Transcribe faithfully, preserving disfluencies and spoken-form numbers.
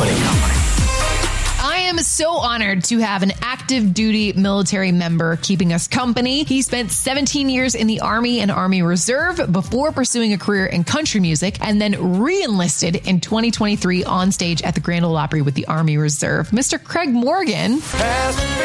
Company. I am so honored to have an active duty military member keeping us company. He spent seventeen years in the Army and Army Reserve before pursuing a career in country music, and then re-enlisted in twenty twenty-three on stage at the Grand Ole Opry with the Army Reserve. Mister Craig Morgan.